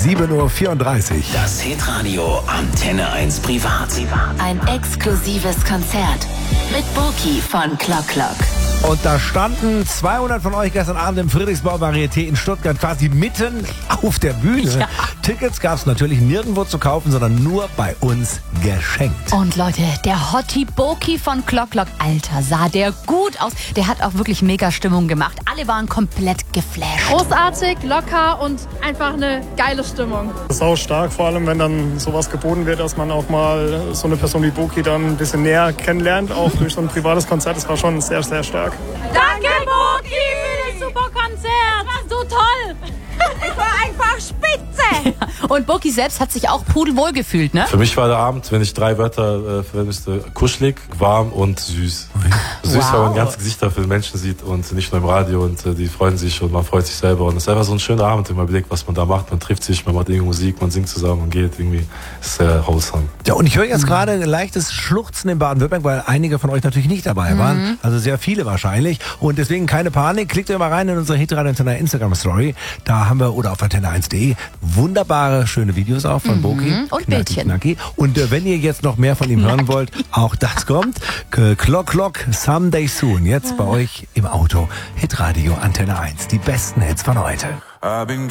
7:34 Uhr. Das Hitradio Antenne 1 Privat. Ein exklusives Konzert mit Boki von Clock Clock. Und da standen 200 von euch gestern Abend im Friedrichsbau Varieté in Stuttgart quasi mitten auf der Bühne. Ja. Tickets gab es natürlich nirgendwo zu kaufen, sondern nur bei uns geschenkt. Und Leute, der Hottie Boki von Clock Clock, Alter, sah der gut aus. Der hat auch wirklich mega Stimmung gemacht. Alle waren komplett geflasht. Großartig, locker und einfach eine geile Stimmung. Sau stark, vor allem wenn dann sowas geboten wird, dass man auch mal so eine Person wie Boki dann ein bisschen näher kennenlernt, auch durch so ein privates Konzert. Das war schon sehr, sehr stark. Danke, Boki, für das super Konzert. Das war so toll. Ich war einfach spitze. Und Boki selbst hat sich auch pudelwohl gefühlt, ne? Für mich war der Abend, wenn ich 3 Wörter verwenden müsste, kuschelig, warm und süß. Süß, weil man ganz Gesichter für den Menschen sieht und nicht nur im Radio und die freuen sich und man freut sich selber. Und es ist einfach so ein schöner Abend, wenn man überlegt, was man da macht. Man trifft sich, man macht irgendwie Musik, man singt zusammen und geht irgendwie. Ist sehr wholesome. Ja, und ich höre jetzt gerade ein leichtes Schluchzen in Baden-Württemberg, weil einige von euch natürlich nicht dabei waren. Also sehr viele wahrscheinlich. Und deswegen keine Panik. Klickt euch mal rein in unsere Hitradio Antenne Instagram-Story. Da haben wir, oder auf antenne1.de, wunderbare, schöne Videos auch von Boki. Und Bildchen. Knacki. Und wenn ihr jetzt noch mehr von ihm hören wollt, auch das kommt. Clock Clock, Someday Soon. Jetzt bei euch im Auto. Hitradio Antenne 1. Die besten Hits von heute.